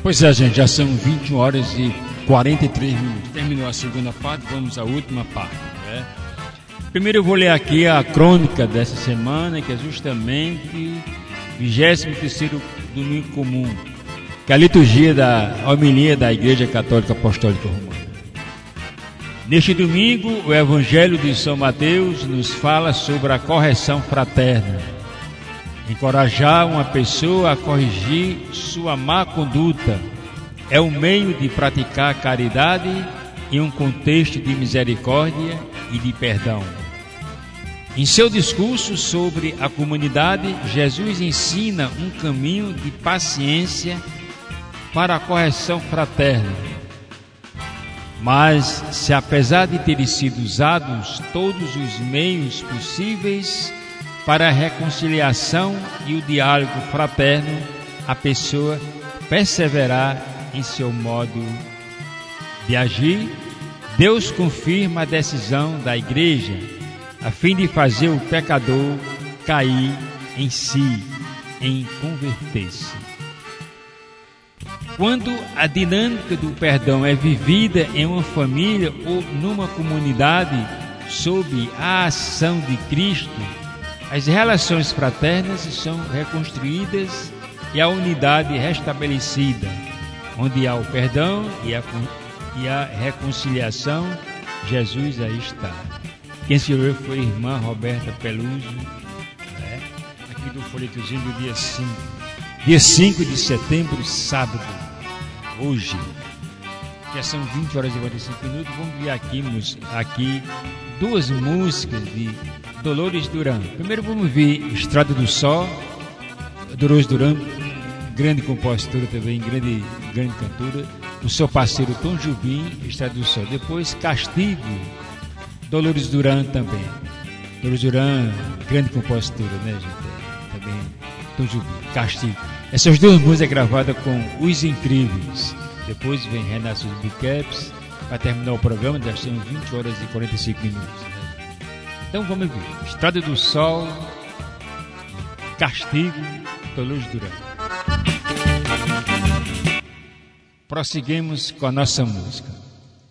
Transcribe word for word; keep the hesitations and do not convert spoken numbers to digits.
Pois é, gente, já são vinte e uma horas e quarenta e três minutos. Terminou a segunda parte, vamos à última parte, né? Primeiro eu vou ler aqui a crônica dessa semana, que é justamente vigésimo terceiro domingo comum, que é a liturgia da homilia da Igreja Católica Apostólica Romana. Neste domingo, o Evangelho de São Mateus nos fala sobre a correção fraterna. Encorajar uma pessoa a corrigir sua má conduta é um meio de praticar caridade em um contexto de misericórdia e de perdão. Em seu discurso sobre a comunidade, Jesus ensina um caminho de paciência para a correção fraterna. Mas, se apesar de terem sido usados todos os meios possíveis para a reconciliação e o diálogo fraterno, a pessoa perseverar em seu modo de agir, Deus confirma a decisão da Igreja a fim de fazer o pecador cair em si, em converter-se. Quando a dinâmica do perdão é vivida em uma família ou numa comunidade sob a ação de Cristo, as relações fraternas são reconstruídas e a unidade restabelecida. Onde há o perdão e a, e a reconciliação, Jesus aí está. Quem escreveu foi a irmã Roberta Peluso, né? Aqui do folhetozinho do dia cinco. Dia cinco de setembro, sábado, hoje. Já são vinte horas e quarenta e cinco minutos. Vamos ver aqui, aqui duas músicas de Dolores Duran. Primeiro vamos ver Estrada do Sol, Dolores Duran, grande compositora também, grande, grande cantora. O seu parceiro Tom Jobim, Estrada do Sol. Depois Castigo, Dolores Duran também. Dolores Duran, grande compositora, né, gente? Também Tom Jobim, Castigo. Essas duas músicas gravadas com Os Incríveis. Depois vem Renascidos Bicaps, para terminar o programa, já são vinte horas e quarenta e cinco minutos. Né? Então vamos ver. Estrada do Sol, Castigo, Dolores Duran. Prosseguimos com a nossa música.